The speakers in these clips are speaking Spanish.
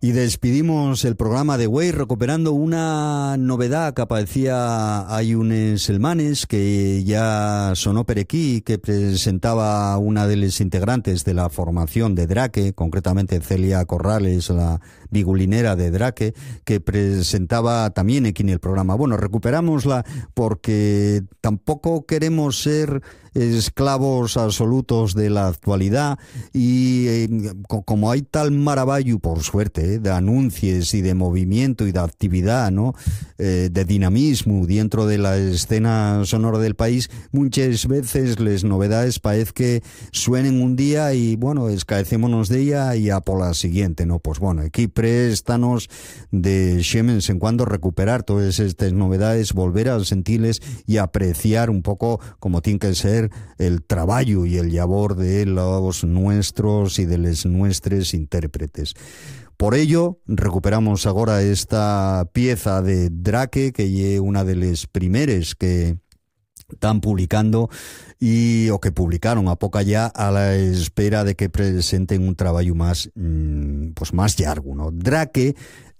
Y despedimos el programa de Way recuperando una novedad que aparecía hay unos semanas que ya sonó per aquí, que presentaba una de las integrantes de la formación de Drake, concretamente Celia Corrales, la vigulinera de Drake, que presentaba también aquí en el programa. Bueno, recuperámosla porque tampoco queremos ser esclavos absolutos de la actualidad y como hay tal maravillo, por suerte, de anuncios y de movimiento y de actividad, ¿no? De dinamismo dentro de la escena sonora del país, muchas veces las novedades parece que suenen un día y bueno, escaecémonos de ella y a por la siguiente, ¿no? Pues bueno, aquí préstanos de Xemens en cuando recuperar todas estas novedades, volver a sentirles y apreciar un poco como tiene que ser el trabajo y el labor de los nuestros y de les nuestros intérpretes. Por ello, recuperamos ahora esta pieza de Drake, que es una de las primeras que están publicando o que publicaron a poca ya a la espera de que presenten un trabajo más pues más largo, ¿no? Drake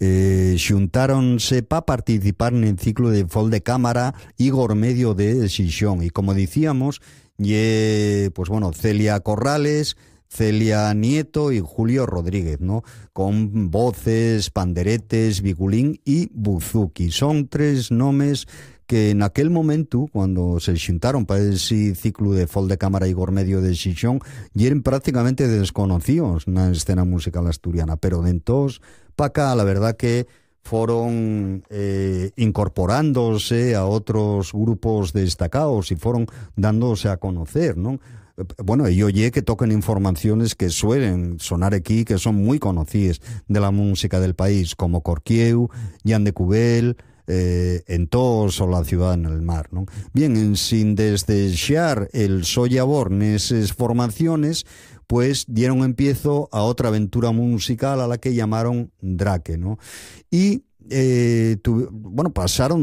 xuntáronse para participar en el ciclo de Fol de Cámara Igor Medio de Xixón, y como decíamos, pues bueno, Celia Corrales, Celia Nieto y Julio Rodríguez, ¿no? Con voces, panderetes, vigulín y buzuki. Son tres nombres que en aquel momento, cuando se xuntaron para ese ciclo de Fol de Cámara Igor Medio de Xixón, eran prácticamente desconocidos en la escena musical asturiana, pero de entonces para acá, la verdad que fueron incorporándose a otros grupos destacados y fueron dándose a conocer, ¿no? Bueno, yo oye que tocan informaciones que suelen sonar aquí, que son muy conocidas de la música del país, como Corquieu, Jan de Cubel, Entos o La ciudad en el mar, ¿no? Bien, sin desdesear el sollabor en esas formaciones, pues dieron empiezo a otra aventura musical a la que llamaron Drake, ¿no? Y bueno, pasaron